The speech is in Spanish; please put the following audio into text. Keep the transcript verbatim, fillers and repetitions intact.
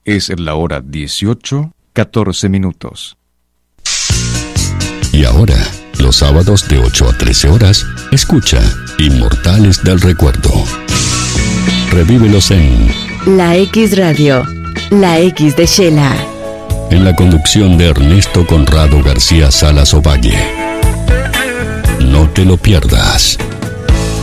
Es la hora dieciocho, catorce minutos. Y ahora, los sábados de ocho a trece horas, escucha Inmortales del Recuerdo. Revívelos en La X Radio, La X de Shela. En la conducción de Ernesto Conrado García Salas Ovalle. No te lo pierdas.